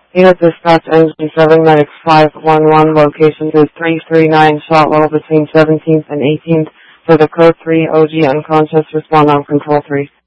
Unit dispatch NG7 Medics 511, location is 339 Shotwell between 17th and 18th for the code 3 OG unconscious, respond on control 3.